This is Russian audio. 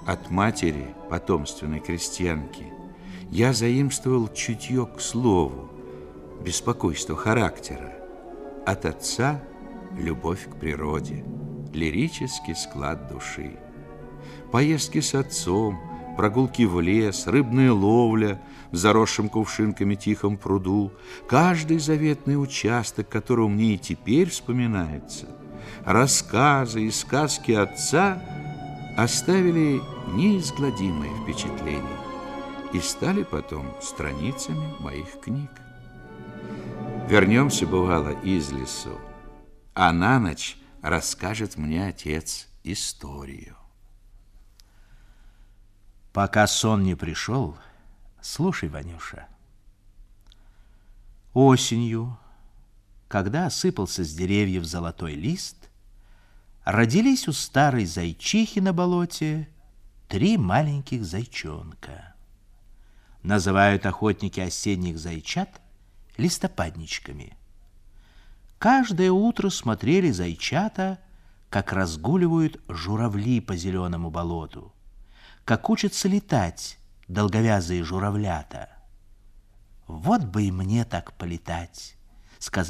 От матери, потомственной крестьянки, я заимствовал чутье к слову, беспокойство характера. От отца – любовь к природе, лирический склад души. Поездки с отцом, прогулки в лес, рыбная ловля в заросшем кувшинками тихом пруду, каждый заветный участок, которого мне и теперь вспоминается, рассказы и сказки отца оставили неизгладимое впечатление и стали потом страницами моих книг. Вернемся, бывало, из лесу, а на ночь расскажет мне отец историю. Пока сон не пришел, слушай, Ванюша. Осенью, когда осыпался с деревьев золотой лист, родились у старой зайчихи на болоте 3 маленьких зайчонка. Называют охотники осенних зайчат листопадничками. Каждое утро смотрели зайчата, как разгуливают журавли по зеленому болоту, как учатся летать долговязые журавлята. «Вот бы и мне так полетать», — сказал